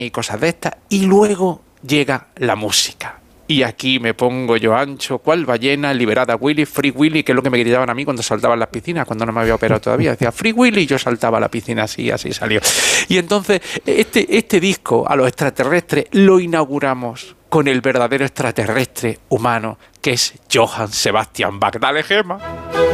y cosas de estas, y luego llega la música. Y aquí me pongo yo ancho, ¿cuál ballena? Liberada Willy, Free Willy, que es lo que me gritaban a mí cuando saltaba en las piscinas, cuando no me había operado todavía. Decía Free Willy y yo saltaba a la piscina así salió. Y entonces este disco a los extraterrestres lo inauguramos con el verdadero extraterrestre humano, que es Johann Sebastian Bach. Dale, Gemma.